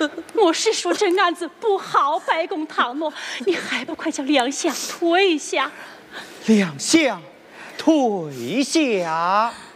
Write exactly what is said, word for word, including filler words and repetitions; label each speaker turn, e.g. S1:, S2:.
S1: 我是说这案子不好白公堂诺，你还不快叫两相退下？
S2: 两相退下。